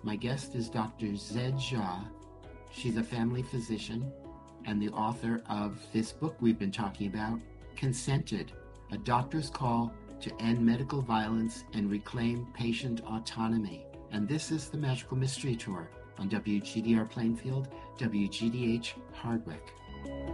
My guest is Dr. Zed Jha. She's a family physician and the author of this book we've been talking about, Consented, A Doctor's Call to End Medical Violence and Reclaim Patient Autonomy. And this is the Magical Mystery Tour on WGDR Plainfield, WGDH Hardwick.